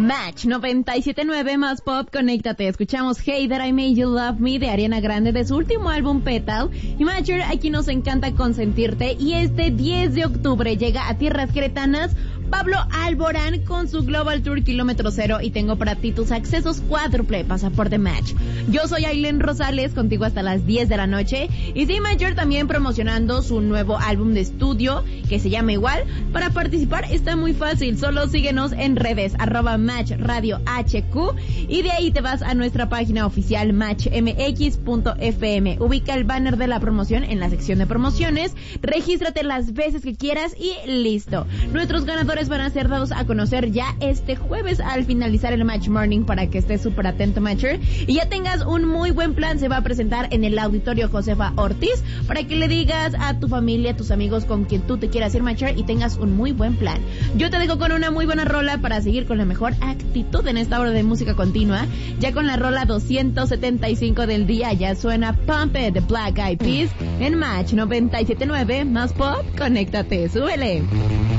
Match 97.9 más pop, conéctate. Escuchamos Hey That I Made You Love Me de Ariana Grande de su último álbum Petal. Y Matcher, aquí nos encanta consentirte. Y este 10 de octubre llega a tierras queretanas Pablo Alborán con su Global Tour Kilómetro Cero y tengo para ti tus accesos cuádruple pasaporte Match. Yo soy Aileen Rosales, contigo hasta las 10 de la noche y sí, Matcher también promocionando su nuevo álbum de estudio que se llama igual. Para participar está muy fácil, solo síguenos en redes @MatchRadioHQ y de ahí te vas a nuestra página oficial matchmx.fm. Ubica el banner de la promoción en la sección de promociones, regístrate las veces que quieras y listo. Nuestros ganadores van a ser dados a conocer ya este jueves al finalizar el Match Morning para que estés súper atento, Matcher, y ya tengas un muy buen plan. Se va a presentar en el Auditorio Josefa Ortiz para que le digas a tu familia, a tus amigos con quien tú te quieras ir, Matcher, y tengas un muy buen plan. Yo te dejo con una muy buena rola para seguir con la mejor actitud en esta hora de música continua. Ya con la rola 275 del día ya suena Pump It de Black Eyed Peas en Match 97.9 más pop, conéctate, súbele.